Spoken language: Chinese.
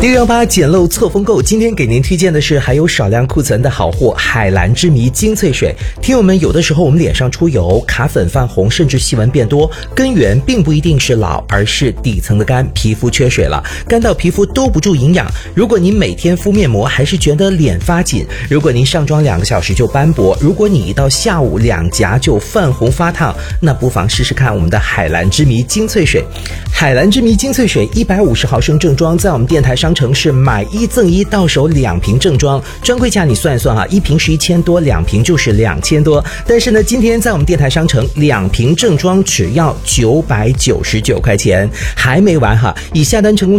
618捡漏错峰购，今天给您推荐的是还有少量库存的好货——海蓝之谜精粹水。听友们，有的时候我们脸上出油、卡粉、泛红，甚至细纹变多，根源并不一定是老，而是底层的肝皮肤缺水了，干到皮肤兜不住营养。如果您每天敷面膜还是觉得脸发紧，如果您上妆2个小时就斑驳，如果你一到下午两颊就泛红发烫，那不妨试试看我们的海蓝之谜精粹水。海蓝之谜精粹水150毫升正装，在我们电台商城是买1赠1，到手2瓶正装，专柜价你算一算啊，1瓶是1000多，2瓶就是2000多。但是呢，今天在我们电台商城2瓶正装只要999块钱，还没完哈！已下单成功